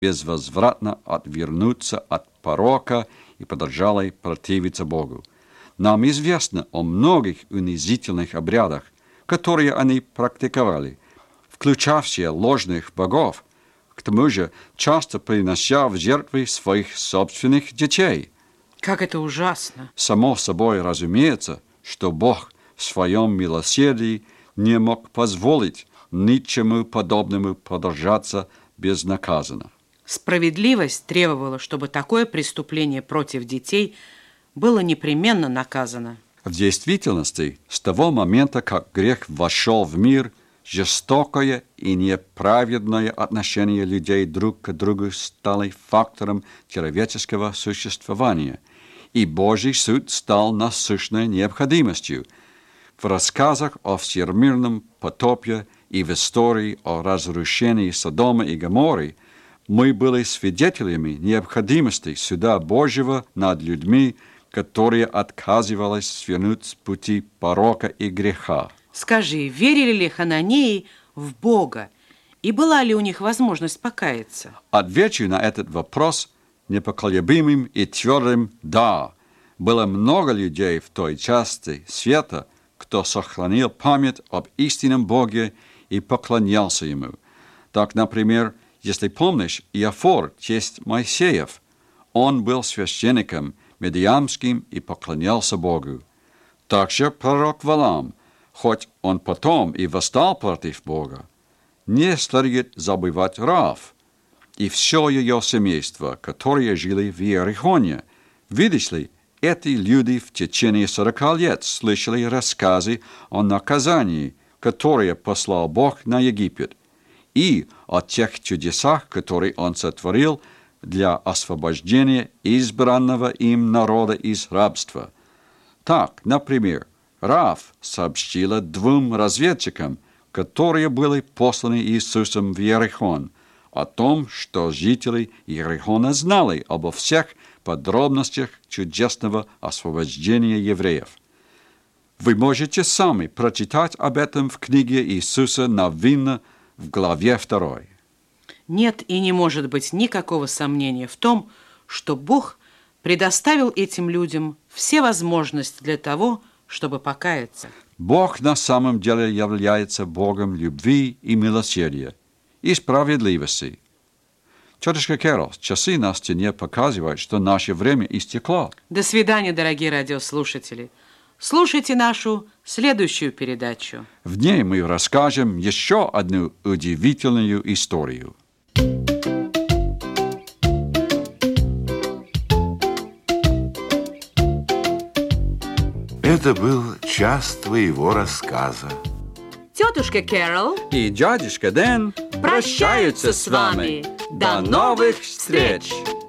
безвозвратно отвернуться от порока и продолжали противиться Богу. Нам известно о многих унизительных обрядах, которые они практиковали, включавшие ложных богов, к тому же часто принося в жертвы своих собственных детей. Как это ужасно! Само собой разумеется, что Бог в своем милосердии не мог позволить ничему подобному продолжаться безнаказанно. Справедливость требовала, чтобы такое преступление против детей было непременно наказано. В действительности, с того момента, как грех вошел в мир, жестокое и неправедное отношение людей друг к другу стали фактором человеческого существования, и Божий суд стал насущной необходимостью. В рассказах о всемирном потопе и в истории о разрушении Содома и Гоморры мы были свидетелями необходимости суда Божьего над людьми, которые отказывались свернуть с пути порока и греха. Скажи, верили ли хананеи в Бога, и была ли у них возможность покаяться? Отвечу на этот вопрос непоколебимым и твердым «да». Было много людей в той части света, кто сохранил память об истинном Боге и поклонялся Ему. Так, например, если помнишь, Иофор, тесть Моисеев, он был священником Медиамским и поклонялся Богу. Также пророк Валаам, хоть он потом и восстал против Бога. Не следует забывать Раав и все ее семейство, которые жили в Иерихоне. Видишь ли, эти люди в течение 40 лет слышали рассказы о наказании, которое послал Бог на Египет, и о тех чудесах, которые Он сотворил для освобождения избранного им народа из рабства. Так, например, Раав сообщила 2 разведчикам, которые были посланы Иисусом в Иерихон, о том, что жители Иерихона знали обо всех подробностях чудесного освобождения евреев. Вы можете сами прочитать об этом в книге Иисуса Навина в главе 2. Нет и не может быть никакого сомнения в том, что Бог предоставил этим людям все возможности для того, чтобы покаяться. Бог на самом деле является Богом любви и милосердия, и справедливости. Тетушка Кэрол, часы на стене показывают, что наше время истекло. До свидания, дорогие радиослушатели. Слушайте нашу следующую передачу. В ней мы расскажем еще одну удивительную историю. Это был час твоего рассказа. Тетушка Кэрол И дядюшка Дэн прощаются с вами. До новых встреч!